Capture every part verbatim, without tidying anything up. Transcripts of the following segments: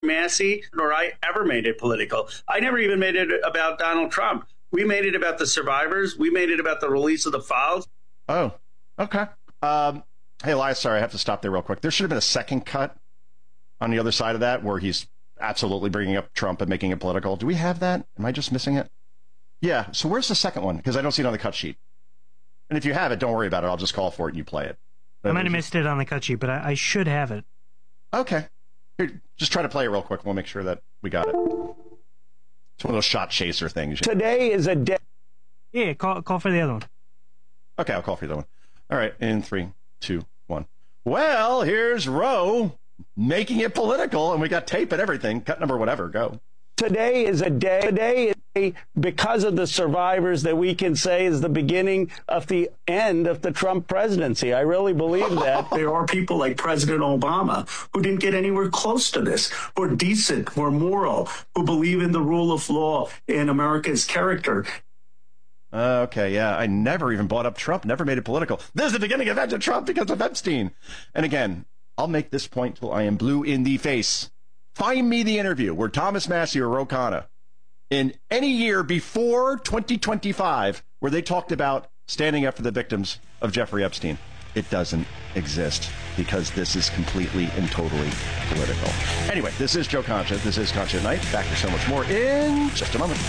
Massey nor I ever made it political. I never even made it about Donald Trump. We made it about the survivors. We made it about the release of the files. Oh, okay. Um, hey, Elias, sorry, I have to stop there real quick. There should have been a second cut on the other side of that where he's absolutely bringing up Trump and making it political. Do we have that? Am I just missing it? Yeah. So where's the second one? Because I don't see it on the cut sheet. And if you have it, don't worry about it. I'll just call for it and you play it. I might have missed it on the cut sheet, but I, I should have it. Okay. Here, just try to play it real quick. We'll make sure that we got it. It's one of those shot chaser things. Today is a day. Yeah, call, call for the other one. Okay, I'll call for the other one. All right, in three, two, one. Well, here's Roe making it political, and we got tape and everything. Cut number whatever, go. Today is a day. Today is a, because of the survivors that we can say is the beginning of the end of the Trump presidency. I really believe that. There are people like President Obama who didn't get anywhere close to this, who are decent, who are moral, who believe in the rule of law, in America's character. Uh, okay, yeah, I never even brought up Trump, never made it political. This is the beginning of end of Trump because of Epstein. And again, I'll make this point till I am blue in the face. Find me the interview where Thomas Massie or Ro Khanna in any year before twenty twenty-five where they talked about standing up for the victims of Jeffrey Epstein. It doesn't exist because this is completely and totally political. Anyway, this is Joe Concha. This is Concha at Night. Back to so much more in just a moment.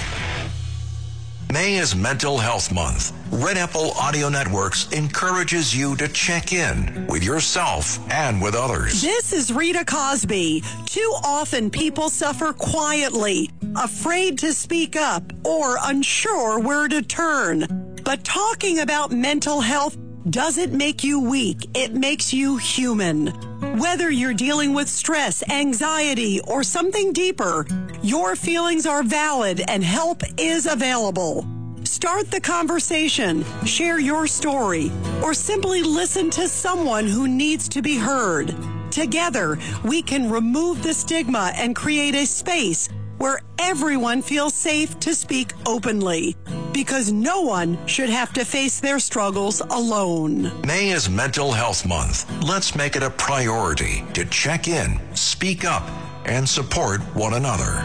May is Mental Health Month. Red Apple Audio Networks encourages you to check in with yourself and with others. This is Rita Cosby. Too often people suffer quietly, afraid to speak up or unsure where to turn. But talking about mental health doesn't make you weak. It makes you human. Whether you're dealing with stress, anxiety, or something deeper, your feelings are valid and help is available. Start the conversation, share your story, or simply listen to someone who needs to be heard. Together, we can remove the stigma and create a space where everyone feels safe to speak openly, because no one should have to face their struggles alone. May is Mental Health Month. Let's make it a priority to check in, speak up, and support one another.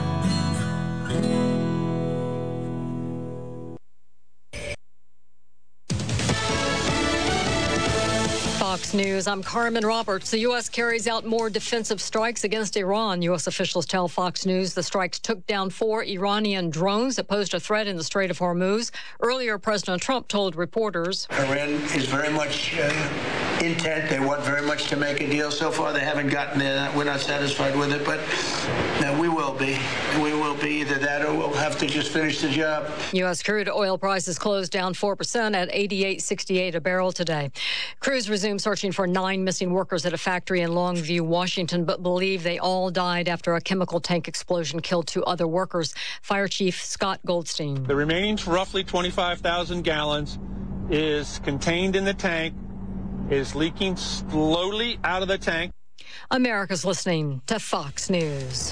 Fox News, I'm Carmen Roberts. The U S carries out more defensive strikes against Iran. U S officials tell Fox News the strikes took down four Iranian drones that posed a threat in the Strait of Hormuz. Earlier, President Trump told reporters, Iran is very much uh, intent. They want very much to make a deal. So far, they haven't gotten there. We're not satisfied with it, but no, we will be. We will be either that or we'll have to just finish the job. U S crude oil prices closed down four percent at eighty-eight sixty-eight a barrel today. Crews resumed searching for nine missing workers at a factory in Longview, Washington, but believe they all died after a chemical tank explosion killed two other workers. Fire Chief Scott Goldstein. The remaining roughly twenty-five thousand gallons is contained in the tank, is leaking slowly out of the tank. America's listening to Fox News.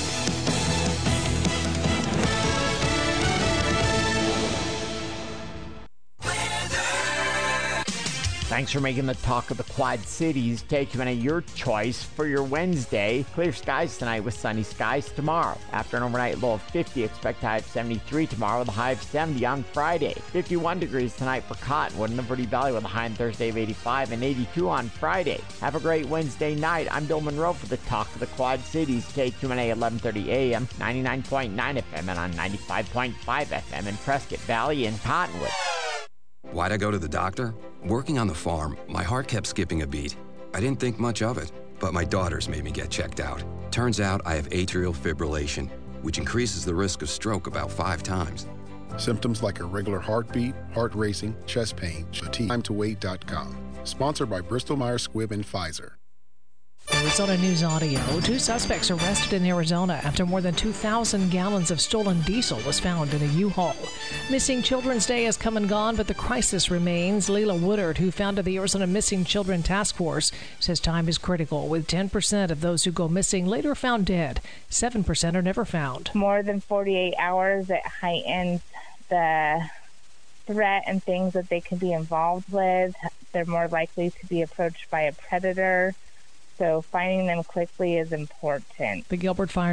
Thanks for making the talk of the Quad Cities. Take you in your choice for your Wednesday. Clear skies tonight with sunny skies tomorrow. After an overnight low of fifty, expect high of seventy-three tomorrow with a high of seventy on Friday. fifty-one degrees tonight for Cottonwood and the Verde Valley with a high on Thursday of eighty-five and eighty-two on Friday. Have a great Wednesday night. I'm Bill Monroe for the talk of the Quad Cities. K Q M A eleven thirty A M, ninety-nine point nine F M and on ninety-five point five F M in Prescott Valley and Cottonwood. Why'd I go to the doctor? Working on the farm, my heart kept skipping a beat. I didn't think much of it, but my daughters made me get checked out. Turns out I have atrial fibrillation, which increases the risk of stroke about five times. Symptoms like irregular heartbeat, heart racing, chest pain, fatigue. time to wait dot com. Sponsored by Bristol Myers Squibb and Pfizer. Arizona News Audio. Two suspects arrested in Arizona after more than two thousand gallons of stolen diesel was found in a U-Haul. Missing Children's Day has come and gone, but the crisis remains. Leila Woodard, who founded the Arizona Missing Children Task Force, says time is critical, with ten percent of those who go missing later found dead. seven percent are never found. More than forty-eight hours, it heightens the threat and things that they could be involved with. They're more likely to be approached by a predator. So finding them quickly is important. The Gilbert Fire